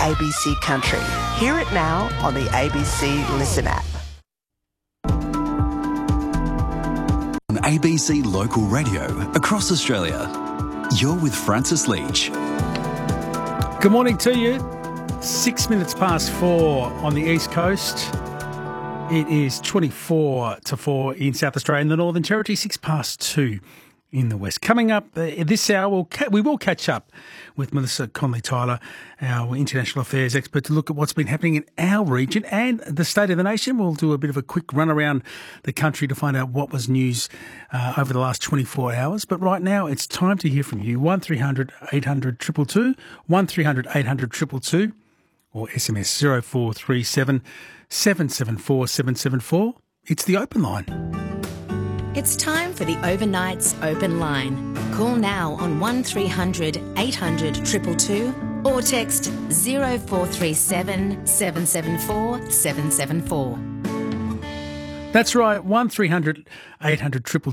ABC Country. Hear it now on the ABC Listen app. On ABC Local Radio across Australia, you're with Francis Leach. Good morning to you. 6 minutes past 4 on the East Coast. It is 24 to 4 in South Australia and the Northern Territory, 6 past 2 in the West. Coming up this hour, we will catch up with Melissa Conley-Tyler, our international affairs expert, to look at what's been happening in our region and the state of the nation. We'll do a bit of a quick run around the country to find out what was news over the last 24 hours. But right now, it's time to hear from you. 1300 800 222, 1300 800 222, or SMS 0437 774 774. It's the open line. It's time for the Overnight's Open Line. Call now on 1300 800 222 or text 0437 774 774. That's right, 1300 800 222.